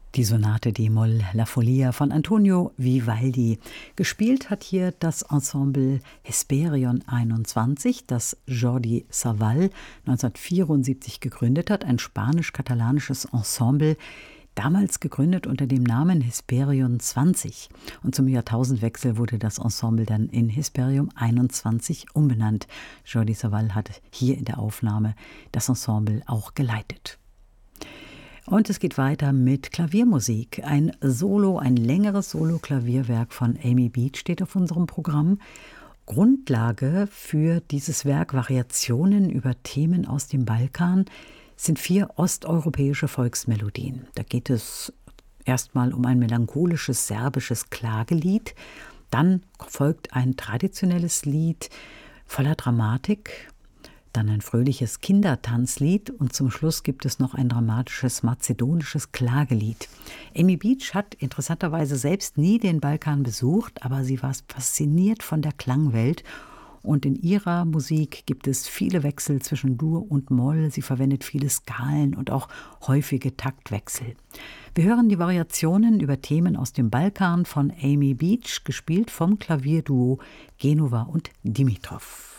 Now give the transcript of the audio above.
Die Sonate d-Moll La Follia von Antonio Vivaldi. Gespielt hat hier das Ensemble Hesperion 21, das Jordi Savall 1974 gegründet hat, ein spanisch-katalanisches Ensemble, damals gegründet unter dem Namen Hesperion 20. Und zum Jahrtausendwechsel wurde das Ensemble dann in Hesperion 21 umbenannt. Jordi Savall hat hier in der Aufnahme das Ensemble auch geleitet. Und es geht weiter mit Klaviermusik. Ein längeres Solo-Klavierwerk von Amy Beach steht auf unserem Programm. Grundlage für dieses Werk, Variationen über Themen aus dem Balkan, sind 4 osteuropäische Volksmelodien. Da geht es erstmal um ein melancholisches serbisches Klagelied. Dann folgt ein traditionelles Lied voller Dramatik. Dann ein fröhliches Kindertanzlied und zum Schluss gibt es noch ein dramatisches mazedonisches Klagelied. Amy Beach hat interessanterweise selbst nie den Balkan besucht, aber sie war fasziniert von der Klangwelt und in ihrer Musik gibt es viele Wechsel zwischen Dur und Moll. Sie verwendet viele Skalen und auch häufige Taktwechsel. Wir hören die Variationen über Themen aus dem Balkan von Amy Beach, gespielt vom Klavierduo Genova und Dimitrov.